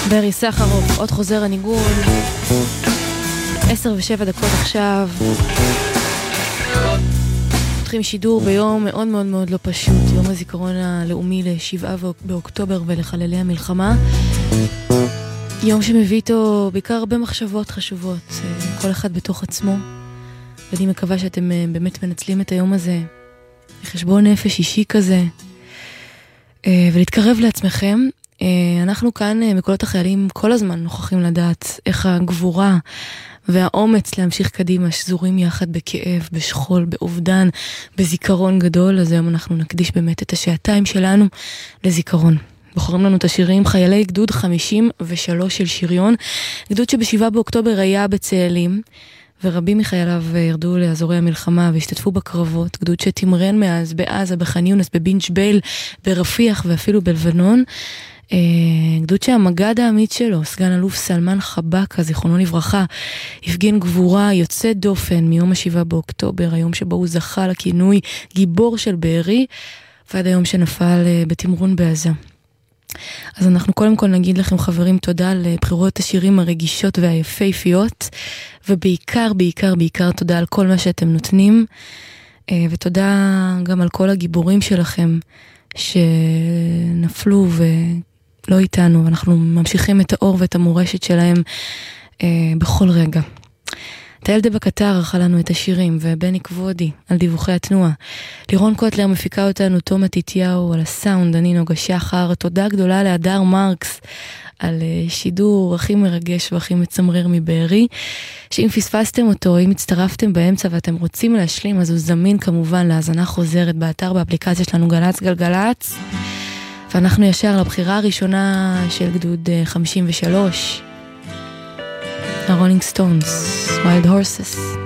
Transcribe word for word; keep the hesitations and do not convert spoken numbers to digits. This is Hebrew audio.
ברי סחרוף, עוד חוזר הניגון. עשר ושבע דקות עכשיו. פותחים שידור ביום מאוד מאוד מאוד לא פשוט, יום הזיכרון הלאומי לשבעה באוקטובר ולחללי המלחמה. יום שמביא איתו בעיקר הרבה מחשבות חשובות, כל אחד בתוך עצמו. ואני מקווה שאתם באמת מנצלים את היום הזה לחשבון נפש אישי כזה, ולהתקרב לעצמכם. אנחנו כאן מקולות החיילים כל הזמן נוכחים לדעת איך הגבורה והאומץ להמשיך קדימה שזורים יחד בכאב, בשכול, באובדן, בזיכרון גדול. אז היום אנחנו נקדיש באמת את השעתיים שלנו לזיכרון. בוחרים לנו את השירים חיילי גדוד חמישים ושלוש של שריון, גדוד שבשבעה באוקטובר היה בצאלים, ורבים מחייליו ירדו לאזורי המלחמה והשתתפו בקרבות. גדוד שתמרן מאז בעזה, בח'אן יונס, בבינג' בייל, ברפיח ואפילו בלבנון. גדוד שהמגד האמיץ שלו, סגן אלוף סלמן חבקה, זיכרונו לברכה, הפגין גבורה יוצאת דופן מיום השבעה באוקטובר, היום שבו הוא זכה לכינוי גיבור של בארי, ועד היום שנפל בתמרון בעזה. אז אנחנו קודם כל נגיד לכם חברים תודה על בחירות השירים הרגישות והיפהפיות, ובעיקר בעיקר בעיקר תודה על כל מה שאתם נותנים, ותודה גם על כל הגיבורים שלכם שנפלו ולא איתנו, ואנחנו ממשיכים את האור ואת המורשת שלהם בכל רגע. תהל דה בקטר ערכה לנו את השירים, ובני כבודי על דיווחי התנועה. לירון קוטלר מפיקה אותנו, תום מתתיהו על הסאונד, אני נוגה שחר. תודה גדולה להדר מרקס על שידור הכי מרגש והכי מצמרר מבארי, שאם פספסתם אותו, אם הצטרפתם באמצע ואתם רוצים להשלים, אז הוא זמין כמובן להזנה חוזרת באתר, באפליקציה שלנו גלץ גלגלץ. ואנחנו ישר לבחירה הראשונה של גדוד חמישים ושלוש, הרולינג סטונס, Wild Horses.